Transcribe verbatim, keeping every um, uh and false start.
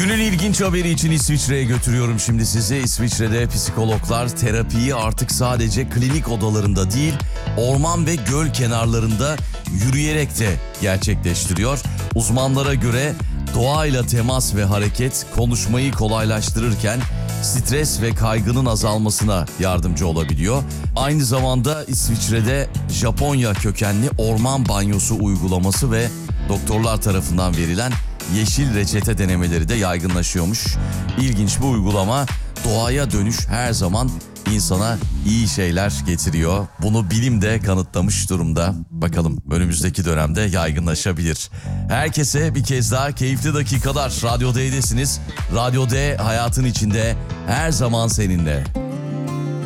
Günün ilginç haberi için İsviçre'ye götürüyorum şimdi sizi. İsviçre'de psikologlar terapiyi artık sadece klinik odalarında değil, orman ve göl kenarlarında yürüyerek de gerçekleştiriyor. Uzmanlara göre doğayla temas ve hareket konuşmayı kolaylaştırırken stres ve kaygının azalmasına yardımcı olabiliyor. Aynı zamanda İsviçre'de Japonya kökenli orman banyosu uygulaması ve doktorlar tarafından verilen yeşil reçete denemeleri de yaygınlaşıyormuş. İlginç bu uygulama, doğaya dönüş her zaman insana iyi şeyler getiriyor. Bunu bilim de kanıtlamış durumda. Bakalım önümüzdeki dönemde yaygınlaşabilir. Herkese bir kez daha keyifli dakikalar. Radyo D'desiniz. Radyo D hayatın içinde her zaman seninle.